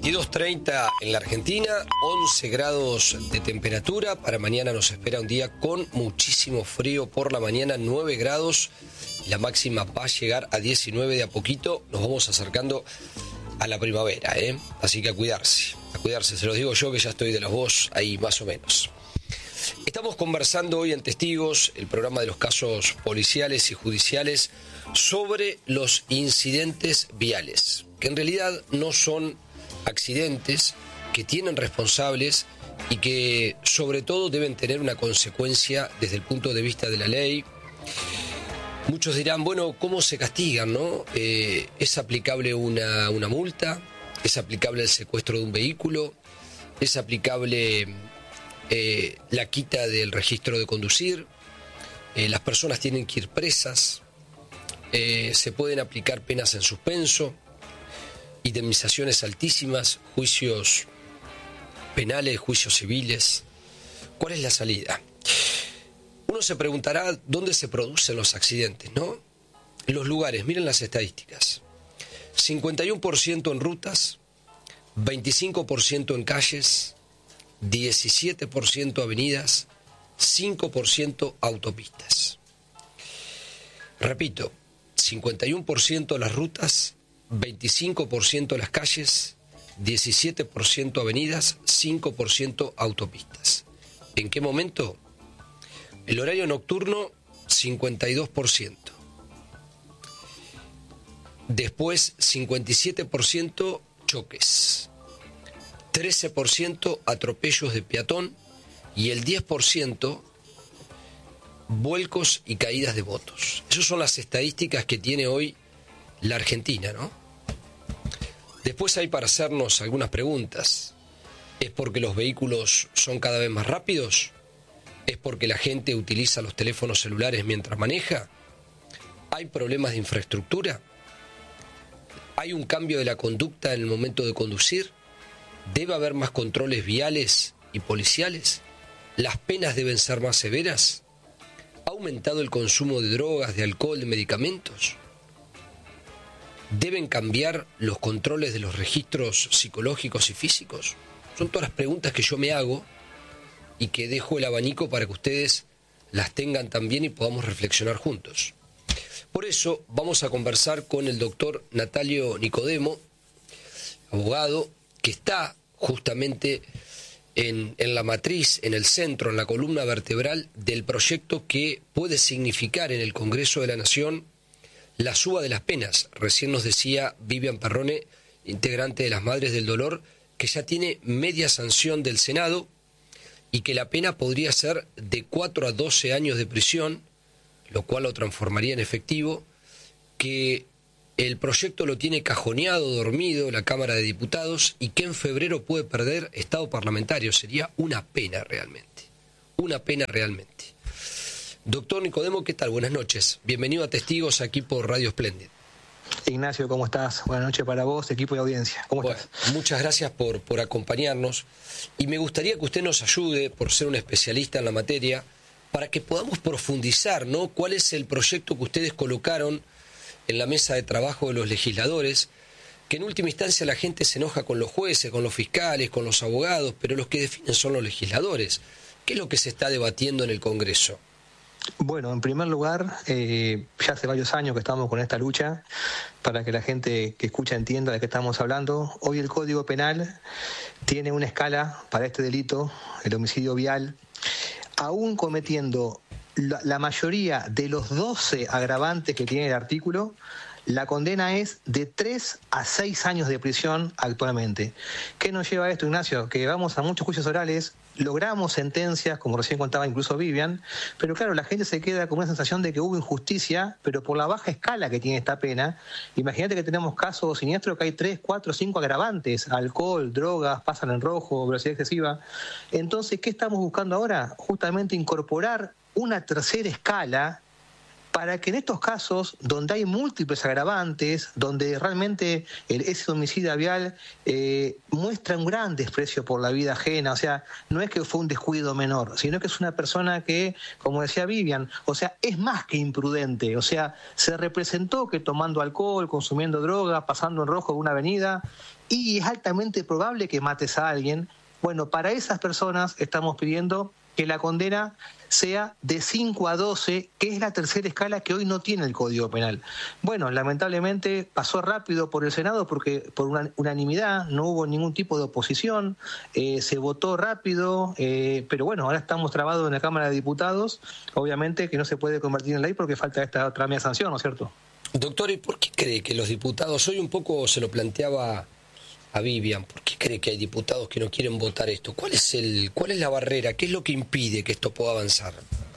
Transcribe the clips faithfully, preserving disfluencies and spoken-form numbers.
veintidós treinta en la Argentina, once grados de temperatura. Para mañana nos espera un día con muchísimo frío por la mañana, nueve grados. La máxima va a llegar a diecinueve de a poquito. Nos vamos acercando a la primavera, ¿eh? Así que a cuidarse, a cuidarse. Se los digo yo que ya estoy de los vos ahí más o menos. Estamos conversando hoy en Testigos, el programa de los casos policiales y judiciales, sobre los incidentes viales, que en realidad no son accidentes, que tienen responsables y que sobre todo deben tener una consecuencia desde el punto de vista de la ley. Muchos dirán, bueno, ¿cómo se castigan, no? Eh, ¿Es aplicable una, una multa? ¿Es aplicable el secuestro de un vehículo? ¿Es aplicable eh, la quita del registro de conducir? Eh, ¿Las personas tienen que ir presas? Eh, ¿Se pueden aplicar penas en suspenso? Indemnizaciones altísimas, juicios penales, juicios civiles. ¿Cuál es la salida? Uno se preguntará dónde se producen los accidentes, ¿no? Los lugares, miren las estadísticas. cincuenta y uno por ciento en rutas, veinticinco por ciento en calles, diecisiete por ciento avenidas, cinco por ciento autopistas. Repito, cincuenta y uno por ciento las rutas, veinticinco por ciento las calles, diecisiete por ciento avenidas, cinco por ciento autopistas. ¿En qué momento? El horario nocturno, cincuenta y dos por ciento. Después, cincuenta y siete por ciento choques. trece por ciento atropellos de peatón y el diez por ciento vuelcos y caídas de motos. Esas son las estadísticas que tiene hoy la Argentina, ¿no? Después hay para hacernos algunas preguntas. ¿Es porque los vehículos son cada vez más rápidos? ¿Es porque la gente utiliza los teléfonos celulares mientras maneja? ¿Hay problemas de infraestructura? ¿Hay un cambio de la conducta en el momento de conducir? ¿Debe haber más controles viales y policiales? ¿Las penas deben ser más severas? ¿Ha aumentado el consumo de drogas, de alcohol, de medicamentos? ¿Deben cambiar los controles de los registros psicológicos y físicos? Son todas las preguntas que yo me hago y que dejo el abanico para que ustedes las tengan también y podamos reflexionar juntos. Por eso vamos a conversar con el doctor Natalio Nicodemo, abogado, que está justamente en, en la matriz, en el centro, en la columna vertebral del proyecto que puede significar en el Congreso de la Nación la suba de las penas. Recién nos decía Vivian Perrone, integrante de las Madres del Dolor, que ya tiene media sanción del Senado y que la pena podría ser de cuatro a doce años de prisión, lo cual lo transformaría en efectivo, que el proyecto lo tiene cajoneado, dormido, la Cámara de Diputados, y que en febrero puede perder estado parlamentario. Sería una pena realmente, una pena realmente. Doctor Nicodemo, ¿qué tal? Buenas noches. Bienvenido a Testigos aquí por Radio Splendid. Ignacio, ¿cómo estás? Buenas noches para vos, equipo y audiencia. ¿Cómo bueno, estás? Muchas gracias por, por acompañarnos. Y me gustaría que usted nos ayude, por ser un especialista en la materia, para que podamos profundizar, ¿no? ¿Cuál es el proyecto que ustedes colocaron en la mesa de trabajo de los legisladores? Que en última instancia la gente se enoja con los jueces, con los fiscales, con los abogados, pero los que definen son los legisladores. ¿Qué es lo que se está debatiendo en el Congreso? Bueno, en primer lugar, eh, ya hace varios años que estamos con esta lucha para que la gente que escucha entienda de qué estamos hablando. Hoy el Código Penal tiene una escala para este delito, el homicidio vial, aún cometiendo la, la mayoría de los doce agravantes que tiene el artículo. La condena es de tres a seis años de prisión actualmente. ¿Qué nos lleva a esto, Ignacio? Que vamos a muchos juicios orales, logramos sentencias, como recién contaba incluso Vivian, pero claro, la gente se queda con una sensación de que hubo injusticia, pero por la baja escala que tiene esta pena. Imagínate que tenemos casos siniestros que hay tres, cuatro, cinco agravantes: alcohol, drogas, pasan en rojo, velocidad excesiva. Entonces, ¿qué estamos buscando ahora? Justamente incorporar una tercera escala para que en estos casos, donde hay múltiples agravantes, donde realmente el, ese homicida vial eh, muestra un gran desprecio por la vida ajena, o sea, no es que fue un descuido menor, sino que es una persona que, como decía Vivian, o sea, es más que imprudente, o sea, se representó que tomando alcohol, consumiendo droga, pasando en rojo en una avenida, y es altamente probable que mates a alguien. Bueno, para esas personas estamos pidiendo que la condena sea de cinco a doce, que es la tercera escala que hoy no tiene el Código Penal. Bueno, lamentablemente pasó rápido por el Senado porque por una unanimidad, no hubo ningún tipo de oposición, eh, se votó rápido, eh, pero bueno, ahora estamos trabados en la Cámara de Diputados, obviamente que no se puede convertir en ley porque falta esta otra media sanción, ¿no es cierto? Doctor, ¿y por qué cree que los diputados, hoy un poco se lo planteaba a Vivian, ¿por qué cree que hay diputados que no quieren votar esto? ¿Cuál es el, cuál es la barrera? ¿Qué es lo que impide que esto pueda avanzar?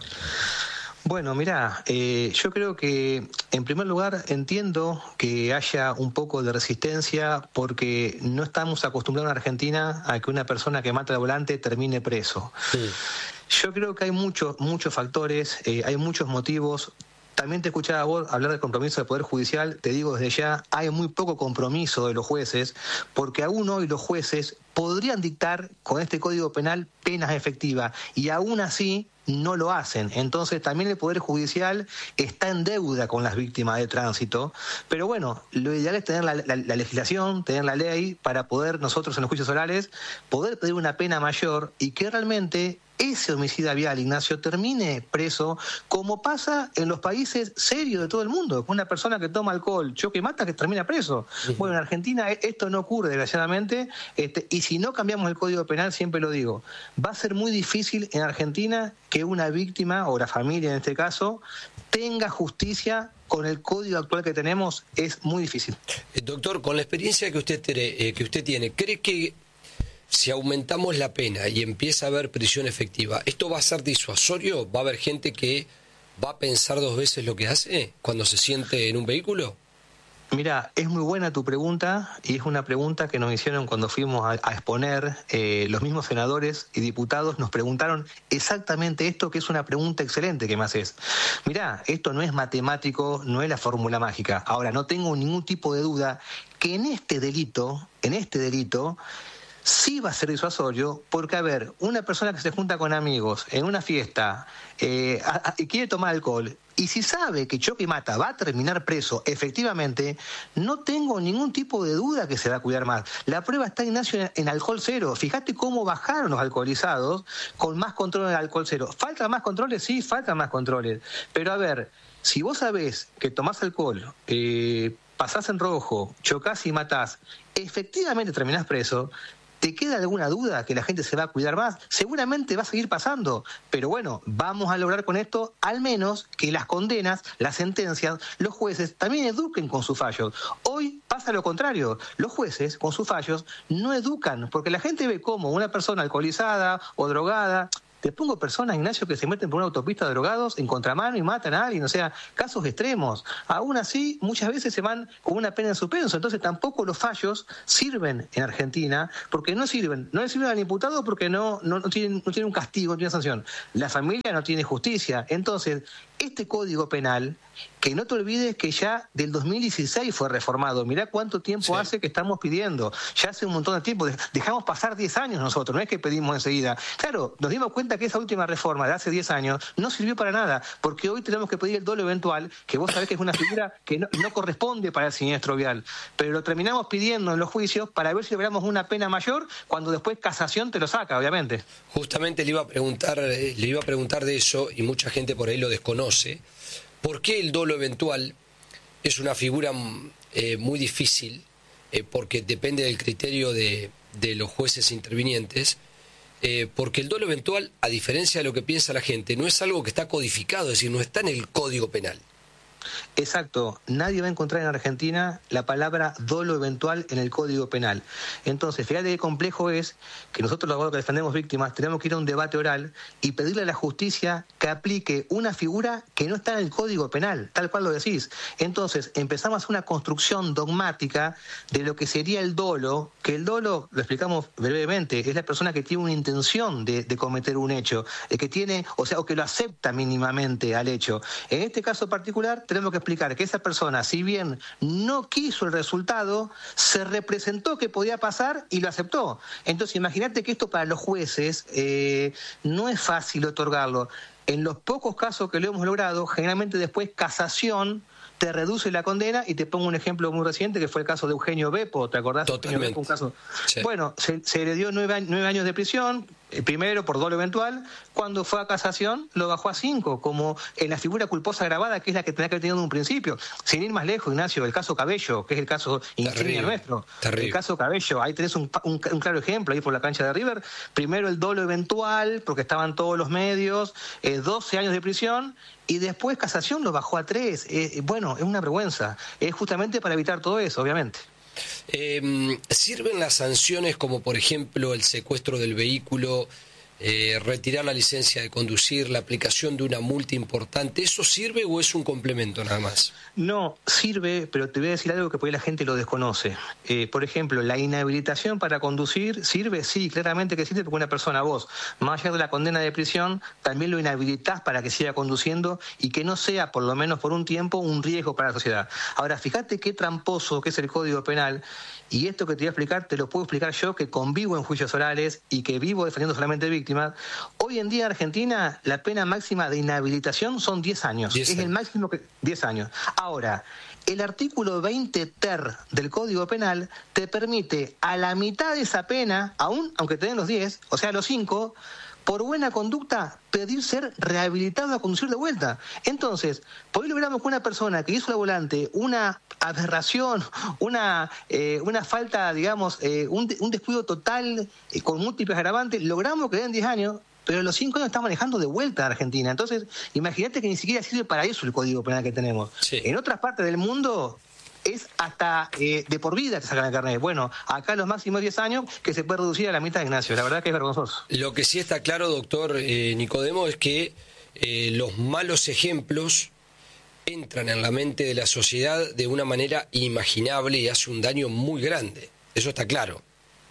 Bueno, mirá, eh, yo creo que en primer lugar entiendo que haya un poco de resistencia porque no estamos acostumbrados en Argentina a que una persona que mata al volante termine preso. Sí. Yo creo que hay muchos, muchos factores, eh, hay muchos motivos. También te escuchaba vos hablar del compromiso del Poder Judicial, te digo desde ya, hay muy poco compromiso de los jueces, porque aún hoy los jueces podrían dictar con este Código Penal penas efectivas, y aún así no lo hacen. Entonces también el Poder Judicial está en deuda con las víctimas de tránsito, pero bueno, lo ideal es tener la, la, la legislación, tener la ley, para poder nosotros en los juicios orales, poder pedir una pena mayor y que realmente ese homicida vial, Ignacio, termine preso, como pasa en los países serios de todo el mundo, con una persona que toma alcohol, choque y mata, que termina preso. Uh-huh. Bueno, en Argentina esto no ocurre, desgraciadamente, este, y si no cambiamos el Código Penal, siempre lo digo, va a ser muy difícil en Argentina que una víctima, o la familia en este caso, tenga justicia. Con el código actual que tenemos es muy difícil. Eh, doctor, con la experiencia que usted, eh, que usted tiene, ¿cree que si aumentamos la pena y empieza a haber prisión efectiva, esto va a ser disuasorio? ¿Va a haber gente que va a pensar dos veces lo que hace cuando se siente en un vehículo? Mira, es muy buena tu pregunta y es una pregunta que nos hicieron cuando fuimos a, a exponer. Eh, los mismos senadores y diputados nos preguntaron exactamente esto, que es una pregunta excelente que me haces. Mira, esto no es matemático, no es la fórmula mágica. Ahora, no tengo ningún tipo de duda que en este delito, en este delito, sí va a ser disuasorio, porque, a ver, una persona que se junta con amigos en una fiesta eh, a, a, y quiere tomar alcohol, y si sabe que choque y mata va a terminar preso, efectivamente, no tengo ningún tipo de duda que se va a cuidar más. La prueba está, Ignacio, en, en alcohol cero. Fíjate cómo bajaron los alcoholizados con más control del alcohol cero. ¿Faltan más controles? Sí, faltan más controles. Pero, a ver, si vos sabés que tomás alcohol, eh, pasás en rojo, chocás y matás, efectivamente terminás preso. ¿Te queda alguna duda que la gente se va a cuidar más? Seguramente va a seguir pasando, pero bueno, vamos a lograr con esto al menos que las condenas, las sentencias, los jueces también eduquen con sus fallos. Hoy pasa lo contrario, los jueces con sus fallos no educan, porque la gente ve como una persona alcoholizada o drogada. Te pongo personas, Ignacio, que se meten por una autopista drogados en contramano y matan a alguien, o sea, casos extremos. Aún así, muchas veces se van con una pena en suspenso, entonces tampoco los fallos sirven en Argentina, porque no sirven, no le sirven al imputado porque no, no, no, tienen, no tienen un castigo, no tienen sanción. La familia no tiene justicia. Entonces, este Código Penal, que no te olvides que ya del dos mil dieciséis fue reformado. Mirá cuánto tiempo sí. hace que estamos pidiendo. Ya hace un montón de tiempo. Dejamos pasar diez años nosotros, no es que pedimos enseguida. Claro, nos dimos cuenta que esa última reforma de hace diez años no sirvió para nada, porque hoy tenemos que pedir el dolo eventual, que vos sabés que es una figura que no, no corresponde para el siniestro vial. Pero lo terminamos pidiendo en los juicios para ver si logramos una pena mayor, cuando después casación te lo saca, obviamente. Justamente le iba a preguntar, le iba a preguntar de eso, y mucha gente por ahí lo desconoce. ¿Por qué el dolo eventual es una figura eh, muy difícil? Eh, porque depende del criterio de, de los jueces intervinientes. Eh, porque el dolo eventual, a diferencia de lo que piensa la gente, no es algo que está codificado, es decir, no está en el Código Penal. Exacto, nadie va a encontrar en Argentina la palabra dolo eventual en el Código Penal. Entonces, fíjate qué complejo es que nosotros los abogados que defendemos víctimas tenemos que ir a un debate oral y pedirle a la justicia que aplique una figura que no está en el Código Penal, tal cual lo decís. Entonces, empezamos a hacer una construcción dogmática de lo que sería el dolo, que el dolo, lo explicamos brevemente, es la persona que tiene una intención de, de cometer un hecho, eh, que tiene, o sea, o que lo acepta mínimamente al hecho. En este caso particular, tenemos que explicar que esa persona, si bien no quiso el resultado, se representó que podía pasar y lo aceptó. Entonces, imagínate que esto para los jueces eh, no es fácil otorgarlo. En los pocos casos que lo hemos logrado, generalmente después casación te reduce la condena, y te pongo un ejemplo muy reciente que fue el caso de Eugenio Beppo, ¿te acordás? Totalmente. Beppo, un caso. Sí. Bueno, se, se le dio nueve, nueve años de prisión, eh, primero por dolo eventual, cuando fue a casación lo bajó a cinco, como en la figura culposa agravada, que es la que tenía que haber tenido en un principio. Sin ir más lejos, Ignacio, el caso Cabello, que es el caso insignia nuestro. Terrible. El caso Cabello, ahí tenés un, un, un claro ejemplo, ahí por la cancha de River. Primero el dolo eventual, porque estaban todos los medios, eh, doce años de prisión, y después casación lo bajó a tres. Eh, bueno, es una vergüenza. Es justamente para evitar todo eso, obviamente. Eh, ¿Sirven las sanciones como, por ejemplo, el secuestro del vehículo, eh, retirar la licencia de conducir, la aplicación de una multa importante? ¿Eso sirve o es un complemento nada más? No, sirve, pero te voy a decir algo que por ahí la gente lo desconoce. Eh, por ejemplo, la inhabilitación para conducir sirve, sí, claramente que sirve, porque una persona, vos, más allá de la condena de prisión, también lo inhabilitás para que siga conduciendo y que no sea, por lo menos por un tiempo, un riesgo para la sociedad. Ahora, fíjate qué tramposo que es el Código Penal, y esto que te voy a explicar, te lo puedo explicar yo, que convivo en juicios orales y que vivo defendiendo solamente víctimas. Hoy en día en Argentina la pena máxima de inhabilitación son diez años. diez es el máximo que... diez años. Ahora, el artículo veinte ter del Código Penal te permite a la mitad de esa pena, aún aunque te den los diez, o sea, los cinco, por buena conducta, pedir ser rehabilitado a conducir de vuelta. Entonces, por ahí logramos que una persona que hizo al volante una aberración, una, eh, una falta, digamos, eh, un, un descuido total eh, con múltiples agravantes, logramos que den diez años, pero los cinco años está manejando de vuelta a Argentina. Entonces, imagínate que ni siquiera sirve para eso el Código Penal que tenemos. Sí. En otras partes del mundo es hasta eh, de por vida que sacan el carnet. Bueno, acá los máximos diez años, que se puede reducir a la mitad, Ignacio. La verdad que es vergonzoso. Lo que sí está claro, doctor eh, Nicodemo, es que eh, los malos ejemplos entran en la mente de la sociedad de una manera inimaginable y hace un daño muy grande. Eso está claro.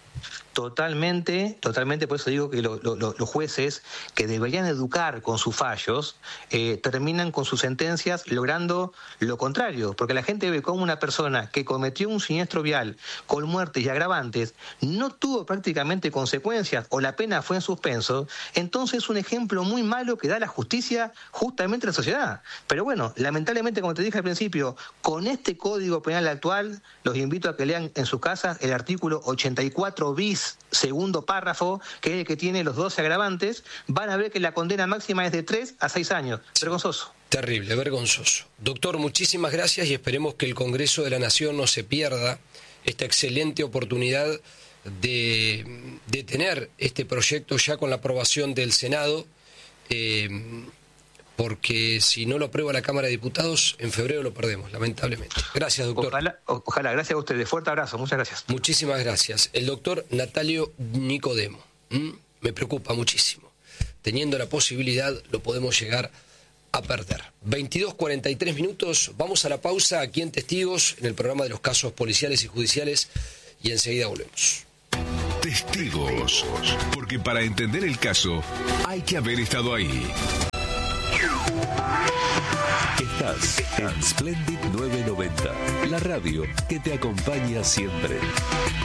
Totalmente, totalmente, por eso digo que lo, lo, los jueces que deberían educar con sus fallos, eh, terminan con sus sentencias logrando lo contrario, porque la gente ve como una persona que cometió un siniestro vial con muertes y agravantes no tuvo prácticamente consecuencias o la pena fue en suspenso. Entonces es un ejemplo muy malo que da la justicia justamente a la sociedad. Pero bueno, lamentablemente, como te dije al principio, con este Código Penal actual, los invito a que lean en sus casas el artículo ochenta y cuatro bis, segundo párrafo, que es el que tiene los doce agravantes. Van a ver que la condena máxima es de tres a seis años. Vergonzoso. Terrible, vergonzoso. Doctor, muchísimas gracias y esperemos que el Congreso de la Nación no se pierda esta excelente oportunidad de, de tener este proyecto ya con la aprobación del Senado, eh, porque si no lo aprueba la Cámara de Diputados, en febrero lo perdemos, lamentablemente. Gracias, doctor. Ojalá, ojalá. Gracias a ustedes. Fuerte abrazo. Muchas gracias. Muchísimas gracias. El doctor Natalio Nicodemo. ¿Mm? Me preocupa muchísimo. Teniendo la posibilidad, lo podemos llegar a perder. veintidós cuarenta y tres minutos. Vamos a la pausa aquí en Testigos, en el programa de los casos policiales y judiciales, y enseguida volvemos. Testigos. Porque para entender el caso, hay que haber estado ahí. Estás en Splendid nueve noventa, la radio que te acompaña siempre.